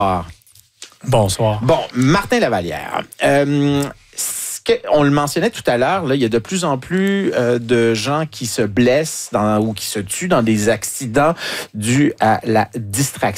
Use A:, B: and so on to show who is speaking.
A: Bonsoir.
B: Bon, Martin Lavallière. On le mentionnait tout à l'heure, là, il y a de plus en plus de gens qui se blessent ou qui se tuent dans des accidents dus à la distraction.